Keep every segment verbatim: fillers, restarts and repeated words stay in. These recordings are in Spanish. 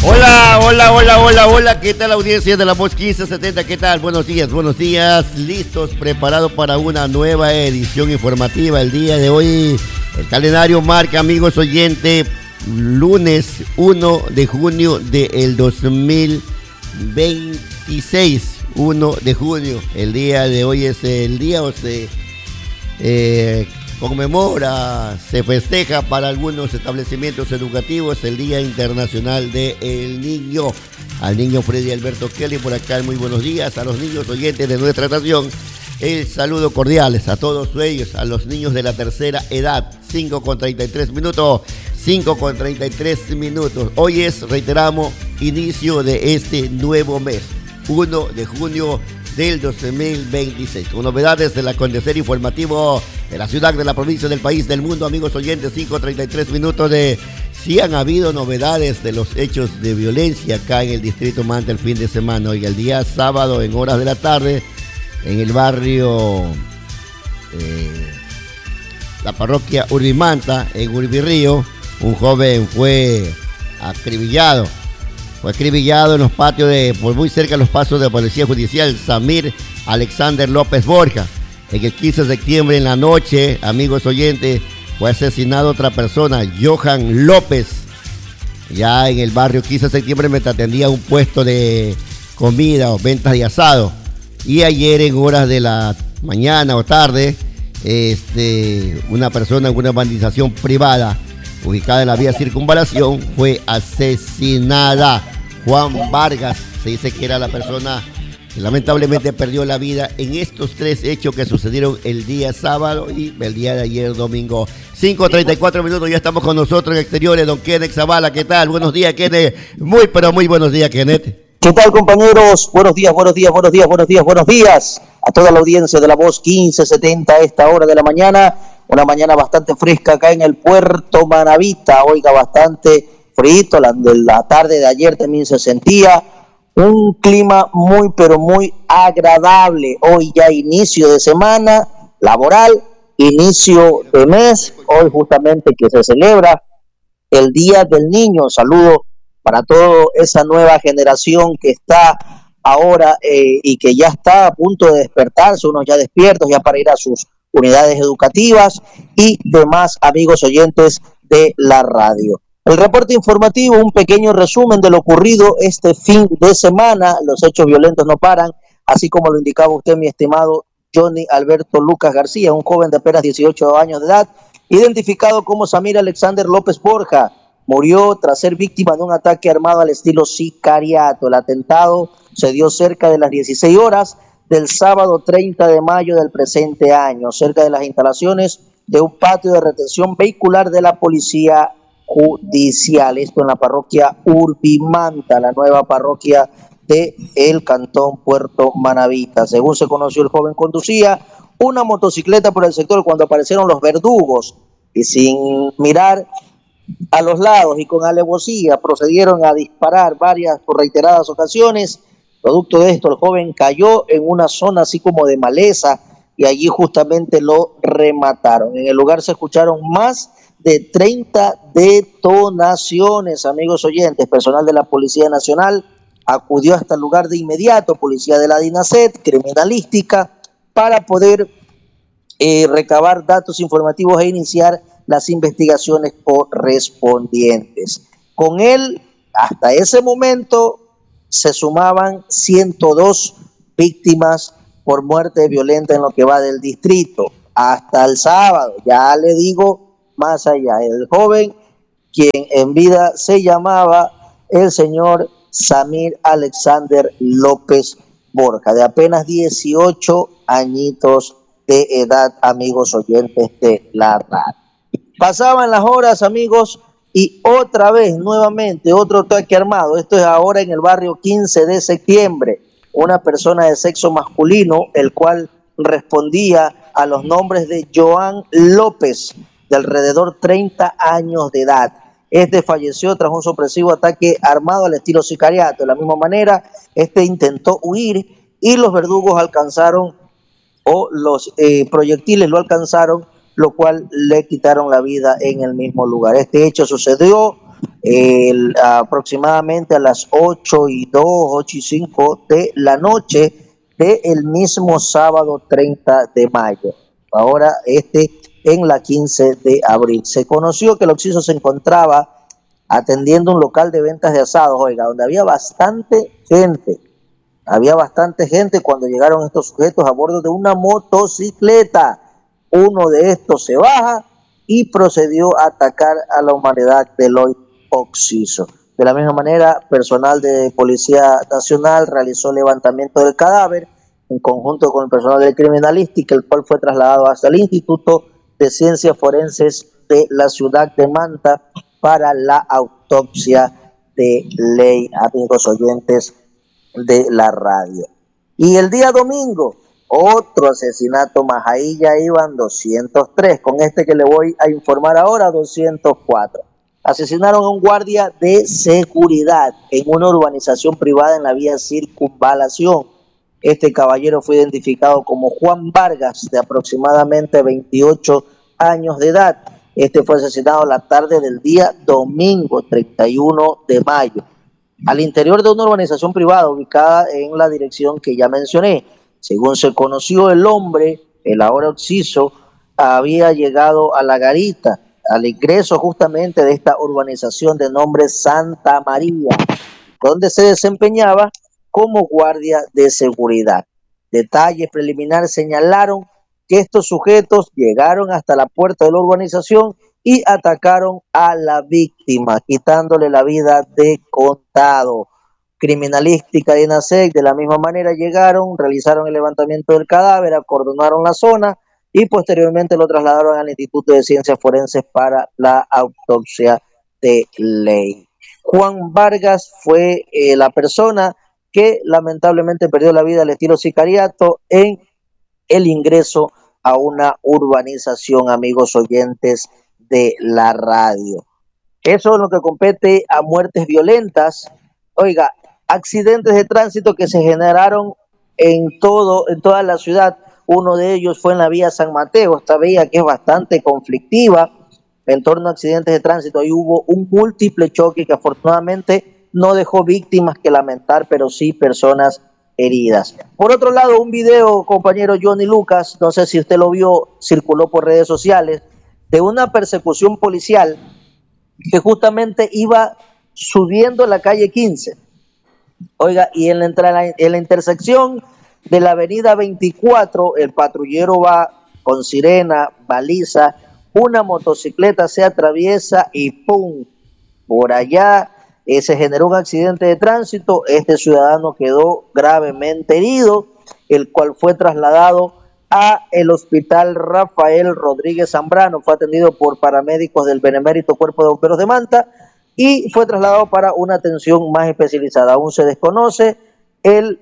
Hola, hola, hola, hola, hola, ¿qué tal audiencia de la Voz quince setenta? ¿Qué tal? Buenos días, buenos días, listos, preparados para una nueva edición informativa. El día de hoy, el calendario marca, amigos oyentes, lunes uno de junio del dos mil veintiséis, uno de junio. El día de hoy es el día, o se eh, conmemora, se festeja para algunos establecimientos educativos el Día Internacional del Niño. Al niño Freddy Alberto Kelly por acá, muy buenos días a los niños oyentes de nuestra estación. El saludo cordial a todos ellos, a los niños de la tercera edad. Cinco con treinta y tres minutos, cinco con treinta y tres minutos. Hoy es, reiteramos, inicio de este nuevo mes, uno de junio del dos mil veintiséis, con novedades del acontecer informativo de la ciudad, de la provincia, del país, del mundo. Amigos oyentes, cinco treinta y tres minutos de si han habido novedades de los hechos de violencia acá en el distrito Manta el fin de semana. Hoy, el día sábado, en horas de la tarde, en el barrio, eh, la parroquia Urbimanta, en Urbirrío, un joven fue acribillado. Fue acribillado en los patios de, por muy cerca de los pasos de la Policía Judicial, Samir Alexander López Borja. En el quince de septiembre en la noche, amigos oyentes, fue asesinado otra persona, Johan López, ya en el barrio quince de septiembre, mientras atendía un puesto de comida o ventas de asado. Y ayer en horas de la mañana o tarde, este, una persona en una urbanización privada ubicada en la vía Circunvalación fue asesinada. Juan Vargas, se dice que era la persona que lamentablemente perdió la vida en estos tres hechos que sucedieron el día sábado y el día de ayer domingo. cinco treinta y cuatro minutos, ya estamos con nosotros en exteriores, don Kenneth Zavala. ¿Qué tal? Buenos días, Kenneth. Muy, pero muy buenos días, Kenneth. ¿Qué tal, compañeros? Buenos días, buenos días, buenos días, buenos días, buenos días a toda la audiencia de la Voz quince setenta a esta hora de la mañana. Una mañana bastante fresca acá en el puerto Manavita, oiga, bastante frito, la, la tarde de ayer también se sentía un clima muy, pero muy agradable. Hoy ya inicio de semana laboral, inicio de mes, hoy justamente que se celebra el Día del Niño. Saludo para toda esa nueva generación que está ahora eh, y que ya está a punto de despertarse, unos ya despiertos, ya para ir a sus unidades educativas y demás amigos oyentes de la radio. El reporte informativo, un pequeño resumen de lo ocurrido este fin de semana. Los hechos violentos no paran, así como lo indicaba usted, mi estimado Johnny Alberto Lucas García, un joven de apenas dieciocho años de edad, identificado como Samir Alexander López Borja. Murió tras ser víctima de un ataque armado al estilo sicariato. El atentado se dio cerca de las dieciséis horas del sábado treinta de mayo del presente año, cerca de las instalaciones de un patio de retención vehicular de la Policía Judicial. Esto en la parroquia Urbimanta, la nueva parroquia de el cantón Puerto Manavita. Según se conoció, el joven conducía una motocicleta por el sector cuando aparecieron los verdugos y sin mirar a los lados y con alevosía procedieron a disparar varias por reiteradas ocasiones. Producto de esto, el joven cayó en una zona así como de maleza y allí justamente lo remataron. En el lugar se escucharon más de treinta detonaciones, amigos oyentes. Personal de la Policía Nacional acudió hasta el lugar de inmediato, policía de la DINASET, criminalística, para poder eh, recabar datos informativos e iniciar las investigaciones correspondientes. Con él, hasta ese momento, se sumaban ciento dos víctimas por muerte violenta en lo que va del distrito. Hasta el sábado, ya le digo más allá, el joven, quien en vida se llamaba el señor Samir Alexander López Borja, de apenas dieciocho añitos de edad, amigos oyentes de la radio. Pasaban las horas, amigos, y otra vez, nuevamente, otro ataque armado. Esto es ahora en el barrio quince de septiembre. Una persona de sexo masculino, el cual respondía a los nombres de Joan López, de alrededor treinta años de edad. Este falleció tras un sorpresivo ataque armado al estilo sicariato. De la misma manera, este intentó huir y los verdugos alcanzaron, o los eh, proyectiles lo alcanzaron, lo cual le quitaron la vida en el mismo lugar. Este hecho sucedió el, aproximadamente a las ocho y dos, ocho y cinco de la noche del mismo sábado treinta de mayo. Ahora este en la quince de abril. Se conoció que el occiso se encontraba atendiendo un local de ventas de asados, oiga, donde había bastante gente. Había bastante gente cuando llegaron estos sujetos a bordo de una motocicleta. Uno de estos se baja y procedió a atacar a la humanidad del hoy occiso. De la misma manera, personal de Policía Nacional realizó levantamiento del cadáver en conjunto con el personal de criminalística, el cual fue trasladado hasta el Instituto de Ciencias Forenses de la ciudad de Manta para la autopsia de ley, amigos oyentes de la radio. Y el día domingo, otro asesinato más, ahí ya iban doscientos tres, con este que le voy a informar ahora, doscientos cuatro. Asesinaron a un guardia de seguridad en una urbanización privada en la vía Circunvalación. Este caballero fue identificado como Juan Vargas, de aproximadamente veintiocho años de edad. Este fue asesinado la tarde del día domingo treinta y uno de mayo, al interior de una urbanización privada ubicada en la dirección que ya mencioné. Según se conoció, el hombre, el ahora occiso, había llegado a la garita, al ingreso justamente de esta urbanización de nombre Santa María, donde se desempeñaba como guardia de seguridad. Detalles preliminares señalaron que estos sujetos llegaron hasta la puerta de la urbanización y atacaron a la víctima, quitándole la vida de contado. Criminalística de INASEC de la misma manera llegaron, realizaron el levantamiento del cadáver, acordonaron la zona y posteriormente lo trasladaron al Instituto de Ciencias Forenses para la autopsia de ley. Juan Vargas fue eh, la persona que lamentablemente perdió la vida al estilo sicariato en el ingreso a una urbanización, amigos oyentes de la radio. Eso es lo que compete a muertes violentas. Oiga, accidentes de tránsito que se generaron en todo, en toda la ciudad. Uno de ellos fue en la vía San Mateo, esta vía que es bastante conflictiva en torno a accidentes de tránsito. Ahí hubo un múltiple choque que afortunadamente no dejó víctimas que lamentar, pero sí personas heridas. Por otro lado, un video, compañero Johnny Lucas, no sé si usted lo vio, circuló por redes sociales, de una persecución policial que justamente iba subiendo la calle quince. Oiga, y en la, en la intersección de la avenida veinticuatro, el patrullero va con sirena, baliza, una motocicleta se atraviesa y ¡pum! Por allá eh, se generó un accidente de tránsito. Este ciudadano quedó gravemente herido, el cual fue trasladado a el hospital Rafael Rodríguez Zambrano, fue atendido por paramédicos del Benemérito Cuerpo de Bomberos de Manta y fue trasladado para una atención más especializada. Aún se desconoce el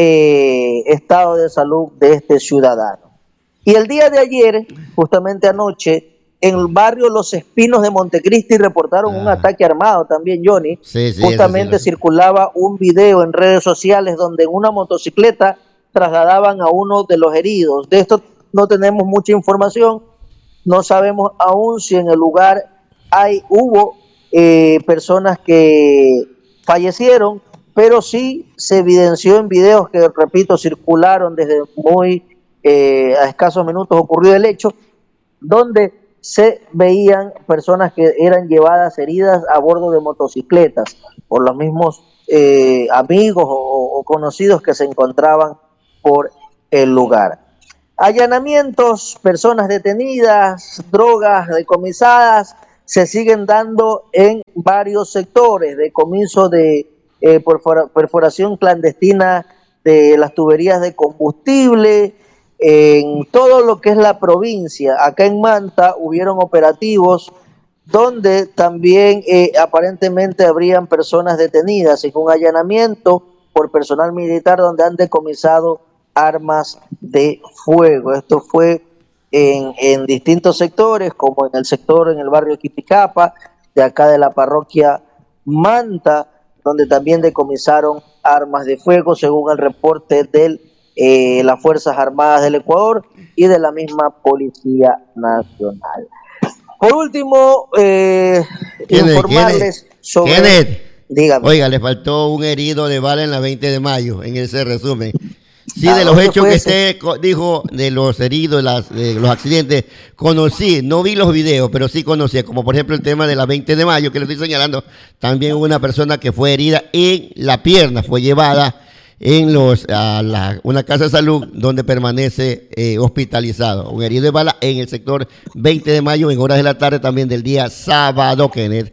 eh, estado de salud de este ciudadano. Y el día de ayer, justamente anoche, en el barrio Los Espinos de Montecristi reportaron ah. un ataque armado también, Johnny. Sí, sí, justamente sí, circulaba un video en redes sociales donde en una motocicleta trasladaban a uno de los heridos. De esto no tenemos mucha información, no sabemos aún si en el lugar hay hubo eh, personas que fallecieron, pero sí se evidenció en videos que, repito, circularon desde muy eh, a escasos minutos ocurrió el hecho, donde se veían personas que eran llevadas heridas a bordo de motocicletas por los mismos eh, amigos o, o conocidos que se encontraban por el lugar. Allanamientos, personas detenidas, drogas decomisadas, se siguen dando en varios sectores. Decomiso de eh, perforación clandestina de las tuberías de combustible, en todo lo que es la provincia. Acá en Manta hubieron operativos donde también eh, aparentemente habrían personas detenidas en un allanamiento por personal militar donde han decomisado armas de fuego. Esto fue en, en distintos sectores, como en el sector, en el barrio Quiticapa, de acá de la parroquia Manta, donde también decomisaron armas de fuego, según el reporte de eh, las Fuerzas Armadas del Ecuador y de la misma Policía Nacional. Por último, eh, informarles... sobre... Kenneth, dígame. Oiga, le faltó un herido de bala en la veinte de mayo, en ese resumen. Sí, ¿A de los dónde hechos fue que ese? usted dijo, de los heridos, las, de los accidentes, conocí, no vi los videos, pero sí conocía, como por ejemplo el tema de la veinte de mayo, que le estoy señalando, también hubo una persona que fue herida en la pierna, fue llevada en los a la, una casa de salud donde permanece eh, hospitalizado. Un herido de bala en el sector veinte de mayo, en horas de la tarde también del día sábado, Kenneth.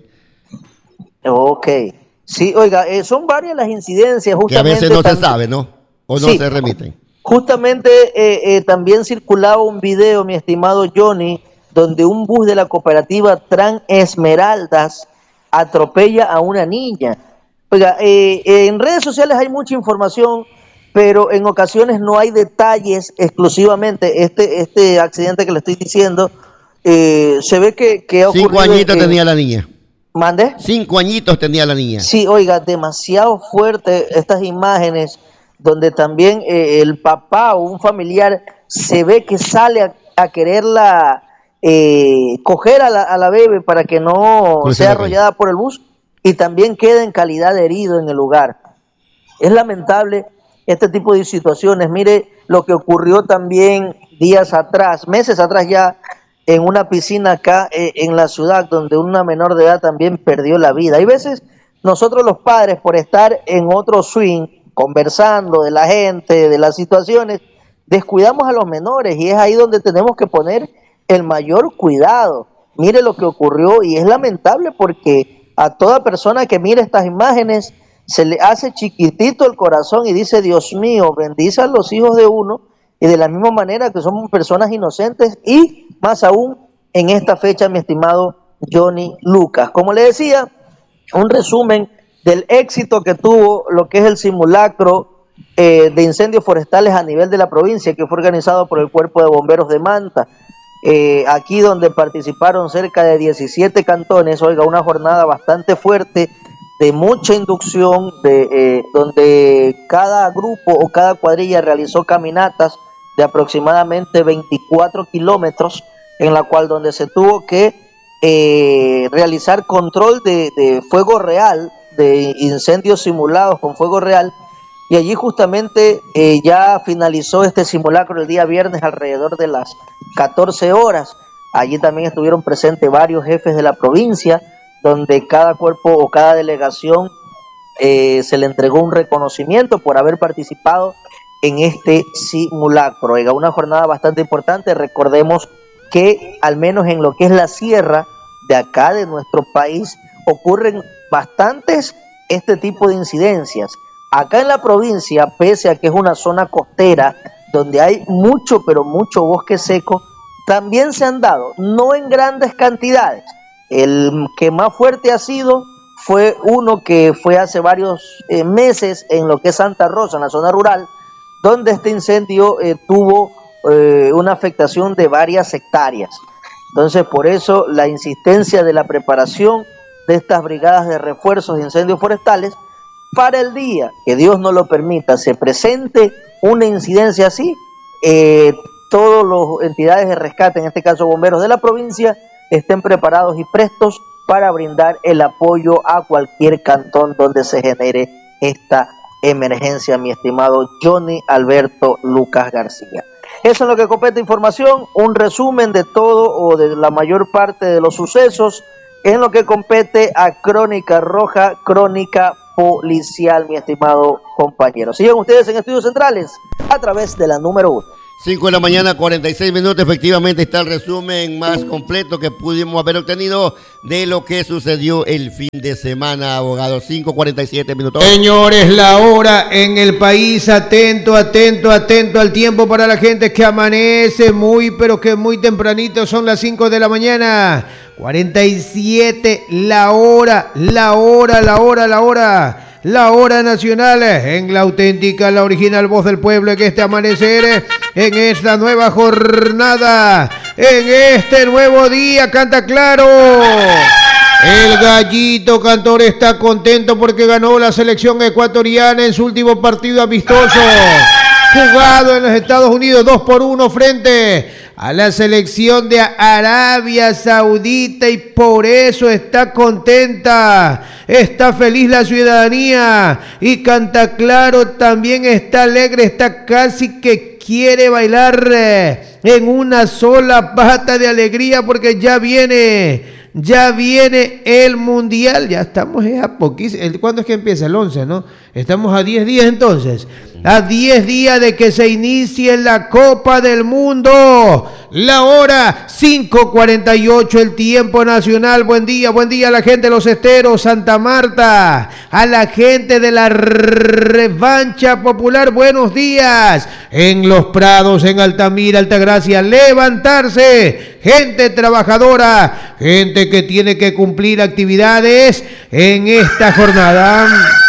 Ok. Sí, oiga, eh, son varias las incidencias. Justamente Que a veces no también, se sabe, ¿no? O no sí, se remiten. Justamente eh, eh, también circulaba un video, mi estimado Johnny, donde un bus de la cooperativa Tran Esmeraldas atropella a una niña. Oiga, eh, eh, en redes sociales hay mucha información, pero en ocasiones no hay detalles exclusivamente. Este, este accidente que le estoy diciendo, eh, se ve que, que ha ocurrido... Cinco añitos en, tenía la niña. ¿Mande? Cinco añitos tenía la niña. Sí, oiga, demasiado fuerte estas imágenes donde también eh, el papá o un familiar se ve que sale a, a quererla eh, coger a la, a la bebé para que no Cruce sea la calle. arrollada por el bus y también queda en calidad de herido en el lugar. Es lamentable este tipo de situaciones. Mire lo que ocurrió también días atrás, meses atrás ya, en una piscina acá eh, en la ciudad, donde una menor de edad también perdió la vida. Hay veces nosotros los padres, por estar en otro swing, conversando de la gente, de las situaciones, descuidamos a los menores y es ahí donde tenemos que poner el mayor cuidado. Mire lo que ocurrió y es lamentable porque a toda persona que mire estas imágenes se le hace chiquitito el corazón y dice, Dios mío, bendice a los hijos de uno, y de la misma manera que somos personas inocentes y más aún en esta fecha, mi estimado Johnny Lucas. Como le decía, un resumen del éxito que tuvo lo que es el simulacro eh, de incendios forestales a nivel de la provincia, que fue organizado por el Cuerpo de Bomberos de Manta, eh, aquí donde participaron cerca de diecisiete cantones. Oiga, una jornada bastante fuerte, de mucha inducción, de, eh, donde cada grupo o cada cuadrilla realizó caminatas de aproximadamente veinticuatro kilómetros, en la cual donde se tuvo que eh, realizar control de, de fuego real, de incendios simulados con fuego real, y allí justamente eh, ya finalizó este simulacro el día viernes alrededor de las catorce horas. Allí también estuvieron presentes varios jefes de la provincia, donde cada cuerpo o cada delegación eh, se le entregó un reconocimiento por haber participado en este simulacro. Oiga, una jornada bastante importante. Recordemos que al menos en lo que es la sierra de acá de nuestro país ocurren bastantes este tipo de incidencias. Acá en la provincia, pese a que es una zona costera donde hay mucho, pero mucho bosque seco, también se han dado, no en grandes cantidades. El que más fuerte ha sido fue uno que fue hace varios eh, meses en lo que es Santa Rosa, en la zona rural, donde este incendio eh, tuvo eh, una afectación de varias hectáreas. Entonces, por eso la insistencia de la preparación de estas brigadas de refuerzos de incendios forestales para el día que Dios no lo permita, se presente una incidencia así, eh, todas las entidades de rescate, en este caso bomberos de la provincia, estén preparados y prestos para brindar el apoyo a cualquier cantón donde se genere esta emergencia, mi estimado Johnny Alberto Lucas García. Eso es lo que compete información, un resumen de todo o de la mayor parte de los sucesos en lo que compete a Crónica Roja, Crónica Policial, mi estimado compañero. Sigan ustedes en Estudios Centrales a través de la número uno. cinco de la mañana, cuarenta y seis minutos. Efectivamente está el resumen más completo que pudimos haber obtenido de lo que sucedió el fin de semana, abogado. cinco cuarenta y siete minutos. Señores, la hora en el país. Atento, atento, atento al tiempo para la gente que amanece muy, pero que muy tempranito. Son las cinco de la mañana. cuarenta y siete, la hora, la hora, la hora, la hora. La hora nacional en la auténtica, la original voz del pueblo en este amanecer, en esta nueva jornada, en este nuevo día. Canta claro. El gallito cantor está contento porque ganó la selección ecuatoriana en su último partido amistoso, jugado en los Estados Unidos, dos por uno frente a la selección de Arabia Saudita y por eso está contenta, está feliz la ciudadanía y Canta Claro también está alegre, está casi que quiere bailar en una sola pata de alegría porque ya viene. Ya viene el Mundial, ya estamos a poquísimo. ¿Cuándo es que empieza? El once, ¿no? Estamos a diez días entonces. A diez días de que se inicie la Copa del Mundo. La hora cinco cuarenta y ocho, el tiempo nacional. Buen día, buen día a la gente de Los Esteros, Santa Marta. A la gente de la Revancha Popular, buenos días. En Los Prados, en Altamira, Altagracia, levantarse. Gente trabajadora, gente que tiene que cumplir actividades en esta jornada.